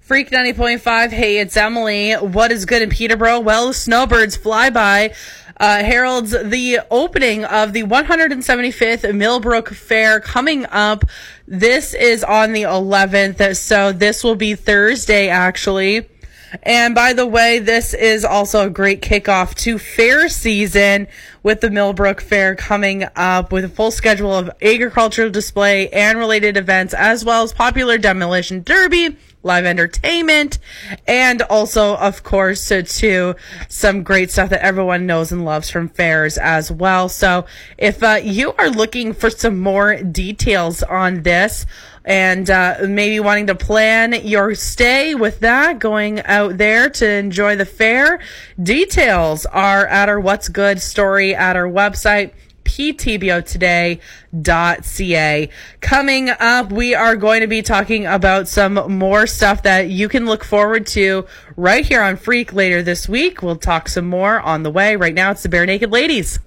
Freak 90.5, hey, it's Emily. What is good in Peterborough? Well, Snowbirds Flyby heralds the opening of the 175th Millbrook Fair coming up. This is on the 11th, so this will be Thursday, actually. And by the way, this is also a great kickoff to fair season with the Millbrook Fair coming up with a full schedule of agricultural display and related events, as well as popular demolition derby, live entertainment, and also, of course, to some great stuff that everyone knows and loves from fairs as well. So if you are looking for some more details on this, and maybe wanting to plan your stay with that, going out there to enjoy the fair, details are at our What's Good story at our website, ptbotoday.ca. Coming up, we are going to be talking about some more stuff that you can look forward to right here on Freak later this week. We'll talk some more on the way. Right now, it's the Bare Naked Ladies.